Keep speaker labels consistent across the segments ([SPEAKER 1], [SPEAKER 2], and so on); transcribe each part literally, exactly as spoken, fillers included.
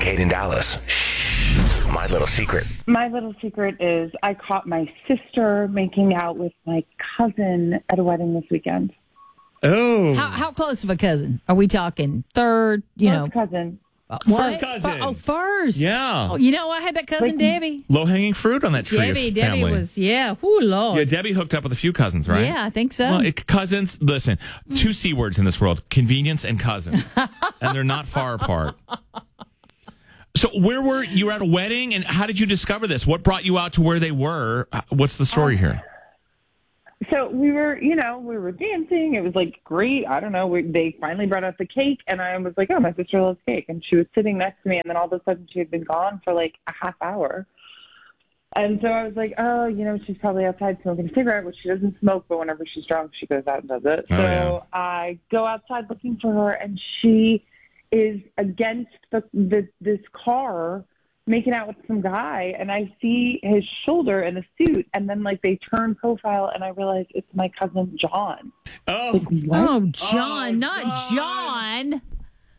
[SPEAKER 1] Kate and Dallas. Shh. My little secret.
[SPEAKER 2] My little secret is I caught my sister making out with my cousin at a wedding this weekend.
[SPEAKER 3] Oh.
[SPEAKER 4] How, how close of a cousin? Are we talking third, you
[SPEAKER 2] First
[SPEAKER 4] know?
[SPEAKER 2] cousin.
[SPEAKER 4] Uh, what?
[SPEAKER 3] First cousin.
[SPEAKER 4] Fir- oh, first.
[SPEAKER 3] Yeah.
[SPEAKER 4] Oh, you know, I had that cousin
[SPEAKER 2] Like,
[SPEAKER 4] Debbie.
[SPEAKER 3] Low-hanging fruit on that tree
[SPEAKER 4] Debbie,
[SPEAKER 3] of
[SPEAKER 4] Debbie
[SPEAKER 3] family.
[SPEAKER 4] was, yeah. Whoo, Lord.
[SPEAKER 3] Yeah, Debbie hooked up with a few cousins, right?
[SPEAKER 4] Yeah, I think so.
[SPEAKER 3] Well, it, cousins, listen, two C words in this world, convenience and cousin. And they're not far apart. So where were you were at a wedding, and how did you discover this? What brought you out to where they were? Uh, What's the story here?
[SPEAKER 2] So we were, you know, we were dancing. It was like great. I don't know. We, they finally brought out the cake, and I was like, oh, my sister loves cake. And she was sitting next to me, and then all of a sudden she had been gone for like a half hour. And so I was like, oh, you know, she's probably outside smoking a cigarette, which she doesn't smoke, but whenever she's drunk, she goes out and does it.
[SPEAKER 3] Oh,
[SPEAKER 2] so
[SPEAKER 3] yeah.
[SPEAKER 2] I go outside looking for her, and she is against the, the this car making out with some guy, and I see his shoulder in the suit, and then like they turn profile, and I realize it's my cousin John.
[SPEAKER 3] Oh,
[SPEAKER 2] Like, what?
[SPEAKER 4] Oh, John,
[SPEAKER 3] Oh,
[SPEAKER 4] not
[SPEAKER 3] John.
[SPEAKER 4] John.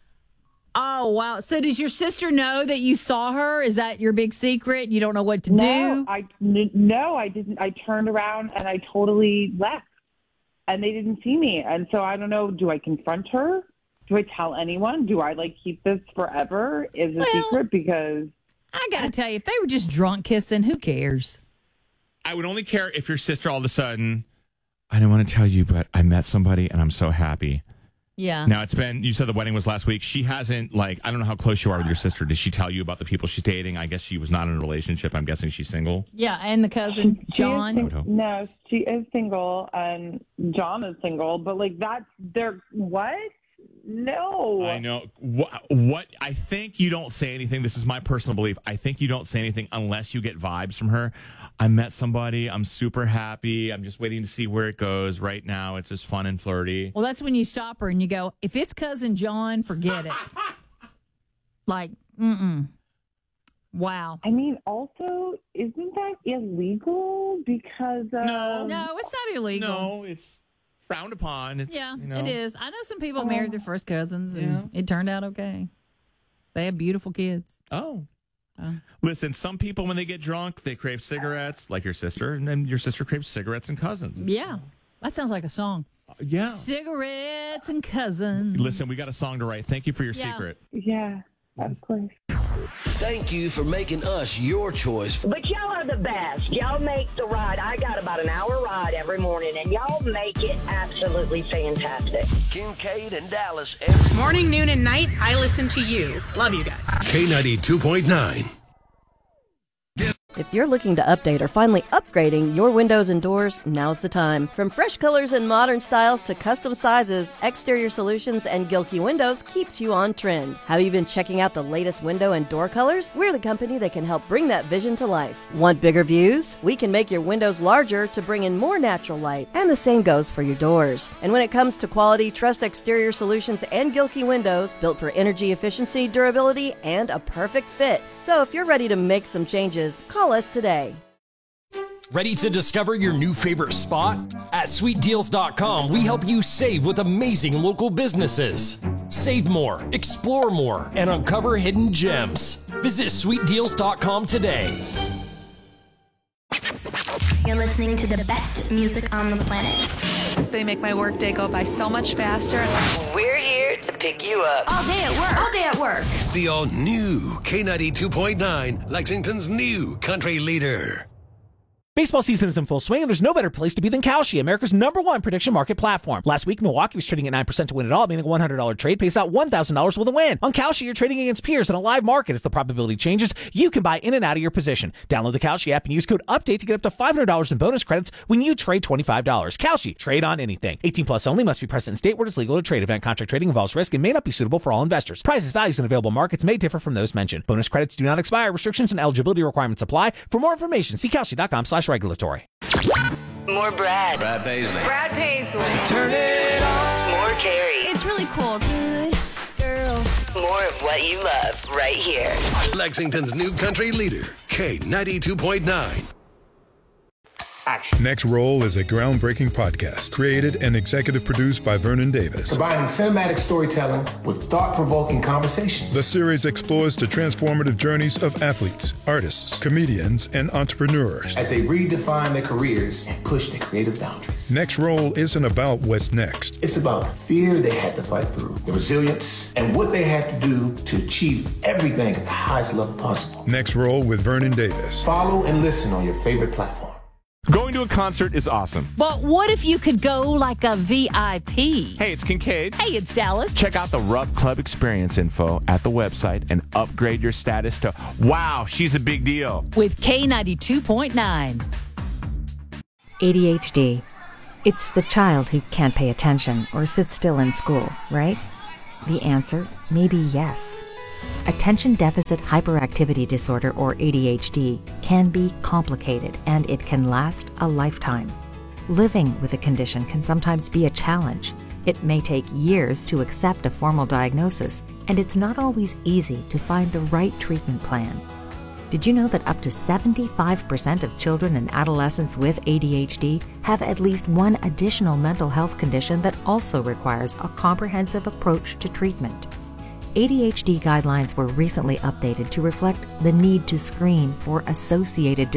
[SPEAKER 4] Oh, wow. So does your sister know that you saw her? Is that your big secret? You don't know what to
[SPEAKER 2] no,
[SPEAKER 4] do?
[SPEAKER 2] I n- no, I didn't. I turned around and I totally left, and they didn't see me. And so I don't know. Do I confront her? Do I tell anyone? Do I like keep this forever as a
[SPEAKER 4] Well,
[SPEAKER 2] secret? Because
[SPEAKER 4] I got to tell you, if they were just drunk kissing, who cares?
[SPEAKER 3] I would only care if your sister all of a sudden, I don't want to tell you, but I met somebody and I'm so happy.
[SPEAKER 4] Yeah.
[SPEAKER 3] Now, it's been, you said the wedding was last week. She hasn't, like, I don't know how close you are with your sister. Did she tell you about the people she's dating? I guess she was not in a relationship. I'm guessing she's single.
[SPEAKER 4] Yeah, and the cousin,
[SPEAKER 2] she is
[SPEAKER 4] John.
[SPEAKER 2] sing-
[SPEAKER 3] would hope.
[SPEAKER 2] no, she is single, and John is single. But like that's they're what? No.
[SPEAKER 3] I know. What, what, I think you don't say anything. This is my personal belief. I think you don't say anything unless you get vibes from her. I met somebody. I'm super happy. I'm just waiting to see where it goes. Right now, it's just fun and flirty.
[SPEAKER 4] Well, that's when you stop her and you go, if it's cousin John, forget it. Like, mm-mm. Wow.
[SPEAKER 2] I mean, also, isn't that illegal? Because uh,
[SPEAKER 3] No.
[SPEAKER 4] No, it's not illegal.
[SPEAKER 3] No, it's frowned upon. It's,
[SPEAKER 4] Yeah,
[SPEAKER 3] you know.
[SPEAKER 4] it is. I know some people married their first cousins, and it turned out okay. They have beautiful kids.
[SPEAKER 3] Oh.
[SPEAKER 4] Oh.
[SPEAKER 3] Listen, some people, when they get drunk, they crave cigarettes, like your sister, and then your sister craves cigarettes and cousins.
[SPEAKER 4] Yeah, that sounds like a song.
[SPEAKER 3] Uh, yeah.
[SPEAKER 4] Cigarettes and cousins.
[SPEAKER 3] Listen, we got a song to write. Thank you for your
[SPEAKER 4] Yeah.
[SPEAKER 3] secret.
[SPEAKER 2] yeah, of course.
[SPEAKER 5] Thank you for making us your choice.
[SPEAKER 6] But y'all are the best. Y'all make the ride. I got about an hour ride every morning, and y'all make it absolutely fantastic.
[SPEAKER 5] Kincaid and Dallas every
[SPEAKER 7] Morning, noon, and night, I listen to you. Love you guys.
[SPEAKER 8] K ninety-two point nine.
[SPEAKER 9] If you're looking to update or finally upgrading your windows and doors, now's the time. From fresh colors and modern styles to custom sizes, Exterior Solutions and Gilkey Windows keeps you on trend. Have you been checking out the latest window and door colors? We're the company that can help bring that vision to life. Want bigger views? We can make your windows larger to bring in more natural light, and the same goes for your doors. And when it comes to quality, trust Exterior Solutions and Gilkey Windows, built for energy efficiency, durability, and a perfect fit. So if you're ready to make some changes, call us today.
[SPEAKER 10] Ready to discover your new favorite spot? At sweet deals dot com, we help you save with amazing local businesses. Save more, explore more, and uncover hidden gems. Visit sweet deals dot com today.
[SPEAKER 11] You're listening to the best music on the planet.
[SPEAKER 12] They make my workday go by so much faster.
[SPEAKER 13] We're here to pick you up.
[SPEAKER 11] All day at work. All day at work.
[SPEAKER 8] The all-new K ninety-two point nine, Lexington's new country leader.
[SPEAKER 14] Baseball season is in full swing, and there's no better place to be than Kalshi, America's number one prediction market platform. Last week, Milwaukee was trading at nine percent to win it all, meaning a one hundred dollars trade pays out one thousand dollars with a win. On Kalshi, you're trading against peers in a live market. As the probability changes, you can buy in and out of your position. Download the Kalshi app and use code UPDATE to get up to five hundred dollars in bonus credits when you trade twenty-five dollars. Kalshi, trade on anything. eighteen plus only, must be present in state where it's legal to trade. Event contract trading involves risk and may not be suitable for all investors. Prices, values, and available markets may differ from those mentioned. Bonus credits do not expire. Restrictions and eligibility requirements apply. For more information, see Kalshi dot com slash regulatory.
[SPEAKER 13] More Brad.
[SPEAKER 5] Brad Paisley.
[SPEAKER 7] Brad Paisley.
[SPEAKER 5] Turn it on.
[SPEAKER 13] More Carrie.
[SPEAKER 11] It's really cool. Good girl.
[SPEAKER 13] More of what you love right here.
[SPEAKER 8] Lexington's new country leader, K ninety-two point nine.
[SPEAKER 15] action.
[SPEAKER 16] Next Roll is a groundbreaking podcast created and executive produced by Vernon Davis.
[SPEAKER 15] Combining cinematic storytelling with thought-provoking conversations.
[SPEAKER 16] The series explores the transformative journeys of athletes, artists, comedians, and entrepreneurs
[SPEAKER 15] as they redefine their careers and push their creative boundaries.
[SPEAKER 16] Next Roll isn't about what's next.
[SPEAKER 15] It's about the fear they had to fight through, the resilience, and what they had to do to achieve everything at the highest level possible.
[SPEAKER 16] Next Roll with Vernon Davis.
[SPEAKER 15] Follow and listen on your favorite platform.
[SPEAKER 17] Going to a concert is awesome.
[SPEAKER 4] But what if you could go like a V I P?
[SPEAKER 17] Hey, it's Kincaid.
[SPEAKER 4] Hey, it's Dallas.
[SPEAKER 17] Check out the Rub Club experience info at the website and upgrade your status to wow, she's a big deal.
[SPEAKER 4] With K ninety-two point nine.
[SPEAKER 18] A D H D. It's the child who can't pay attention or sit still in school, right? The answer may be yes. Attention Deficit Hyperactivity Disorder, or A D H D, can be complicated and it can last a lifetime. Living with a condition can sometimes be a challenge. It may take years to accept a formal diagnosis, and it's not always easy to find the right treatment plan. Did you know that up to seventy-five percent of children and adolescents with A D H D have at least one additional mental health condition that also requires a comprehensive approach to treatment? A D H D guidelines were recently updated to reflect the need to screen for associated